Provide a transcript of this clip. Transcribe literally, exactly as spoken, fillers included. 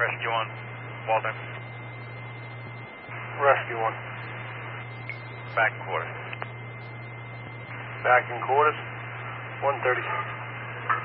Rescue one, Walter. Rescue one. Back in quarters. Back in quarters. one thirty.